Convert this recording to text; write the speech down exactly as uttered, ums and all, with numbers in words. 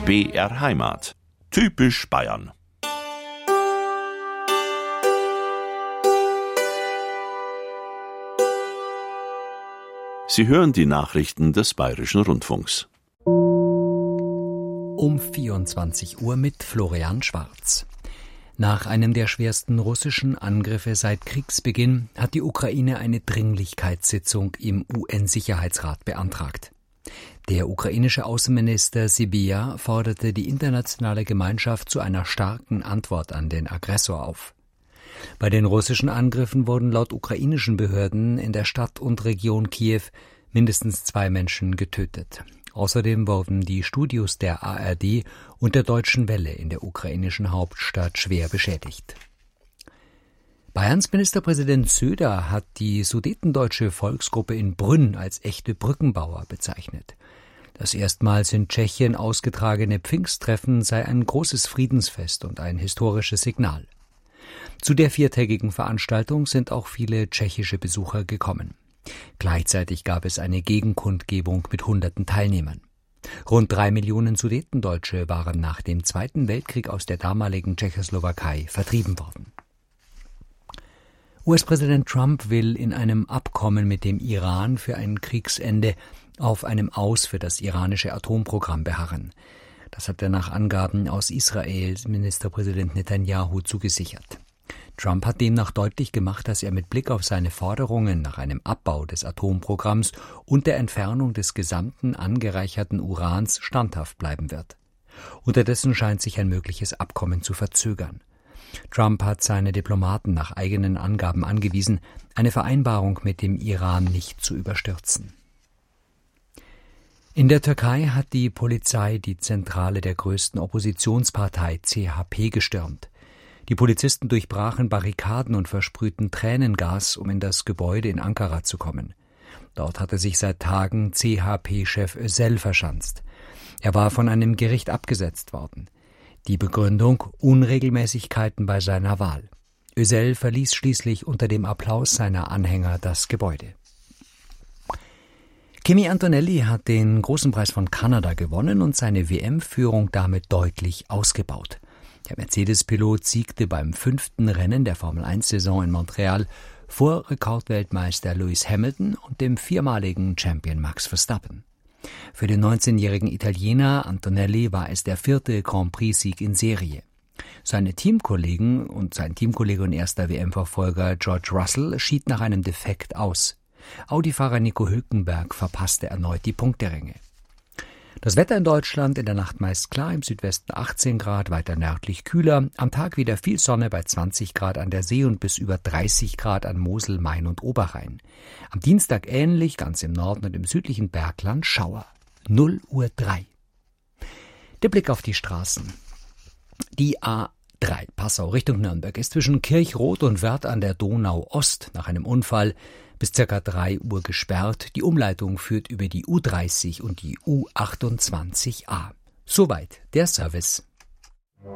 B R Heimat. Typisch Bayern. Sie hören die Nachrichten des Bayerischen Rundfunks. Um vierundzwanzig Uhr mit Florian Schwarz. Nach einem der schwersten russischen Angriffe seit Kriegsbeginn hat die Ukraine eine Dringlichkeitssitzung im U N-Sicherheitsrat beantragt. Der ukrainische Außenminister Sybiha forderte die internationale Gemeinschaft zu einer starken Antwort an den Aggressor auf. Bei den russischen Angriffen wurden laut ukrainischen Behörden in der Stadt und Region Kiew mindestens zwei Menschen getötet. Außerdem wurden die Studios der A R D und der Deutschen Welle in der ukrainischen Hauptstadt schwer beschädigt. Bayerns Ministerpräsident Söder hat die sudetendeutsche Volksgruppe in Brünn als echte Brückenbauer bezeichnet. Das erstmals in Tschechien ausgetragene Pfingsttreffen sei ein großes Friedensfest und ein historisches Signal. Zu der viertägigen Veranstaltung sind auch viele tschechische Besucher gekommen. Gleichzeitig gab es eine Gegenkundgebung mit hunderten Teilnehmern. Rund drei Millionen Sudetendeutsche waren nach dem Zweiten Weltkrieg aus der damaligen Tschechoslowakei vertrieben worden. U S-Präsident Trump will in einem Abkommen mit dem Iran für ein Kriegsende auf einem Aus für das iranische Atomprogramm beharren. Das hat er nach Angaben aus Israels Ministerpräsident Netanyahu zugesichert. Trump hat demnach deutlich gemacht, dass er mit Blick auf seine Forderungen nach einem Abbau des Atomprogramms und der Entfernung des gesamten angereicherten Urans standhaft bleiben wird. Unterdessen scheint sich ein mögliches Abkommen zu verzögern. Trump hat seine Diplomaten nach eigenen Angaben angewiesen, eine Vereinbarung mit dem Iran nicht zu überstürzen. In der Türkei hat die Polizei die Zentrale der größten Oppositionspartei C H P gestürmt. Die Polizisten durchbrachen Barrikaden und versprühten Tränengas, um in das Gebäude in Ankara zu kommen. Dort hatte sich seit Tagen C H P-Chef Özel verschanzt. Er war von einem Gericht abgesetzt worden. Die Begründung: Unregelmäßigkeiten bei seiner Wahl. Özel verließ schließlich unter dem Applaus seiner Anhänger das Gebäude. Kimi Antonelli hat den Großen Preis von Kanada gewonnen und seine W M-Führung damit deutlich ausgebaut. Der Mercedes-Pilot siegte beim fünften Rennen der Formel eins Saison in Montreal vor Rekordweltmeister Lewis Hamilton und dem viermaligen Champion Max Verstappen. Für den neunzehnjährigen Italiener Antonelli war es der vierte Grand Prix-Sieg in Serie. Seine Teamkollegen und sein Teamkollege und erster W M-Verfolger George Russell schied nach einem Defekt aus. Audi-Fahrer Nico Hülkenberg verpasste erneut die Punkteränge. Das Wetter in Deutschland: in der Nacht meist klar, im Südwesten achtzehn Grad, weiter nördlich kühler, am Tag wieder viel Sonne bei zwanzig Grad an der See und bis über dreißig Grad an Mosel, Main und Oberrhein. Am Dienstag ähnlich, ganz im Norden und im südlichen Bergland Schauer. null Uhr drei. Der Blick auf die Straßen. Die A drei Passau Richtung Nürnberg ist zwischen Kirchroth und Wörth an der Donau Ost nach einem Unfall bis ca. drei Uhr gesperrt. Die Umleitung führt über die U dreißig und die U achtundzwanzig a. Soweit der Service.